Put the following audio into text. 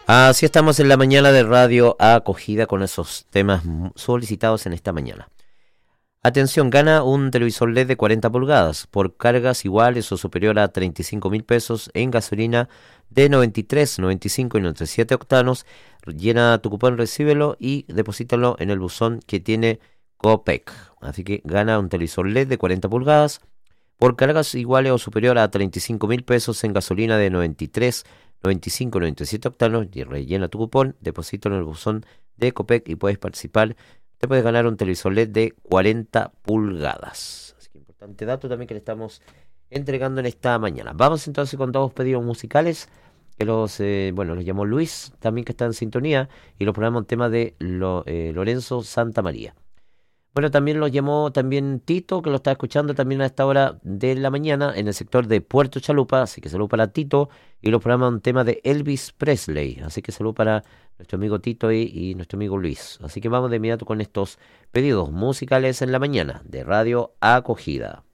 Así estamos en la mañana de Radio Acogida con esos temas solicitados en esta mañana. Atención, gana un televisor LED de 40 pulgadas por cargas iguales o superior a 35.000 pesos en gasolina de 93, 95 y 97 octanos. Llena tu cupón, recíbelo y deposítalo en el buzón que tiene Copec. Así que gana un televisor LED de 40 pulgadas por cargas iguales o superior a 35.000 pesos en gasolina de 93, 95, 97 octanos, y rellena tu cupón, deposítalo en el buzón de Copec y puedes participar. Te puedes ganar un televisor LED de 40 pulgadas. Así que importante dato también que le estamos entregando en esta mañana. Vamos entonces con dos pedidos musicales que los llamó Luis, también que está en sintonía, y los programas un tema de Lorenzo Santamaría. Bueno, también los llamó también Tito, que lo está escuchando también a esta hora de la mañana en el sector de Puerto Chalupa, así que salud para Tito, y los programas un tema de Elvis Presley, así que salud para nuestro amigo Tito y nuestro amigo Luis. Así que vamos de inmediato con estos pedidos musicales en la mañana de Radio Acogida.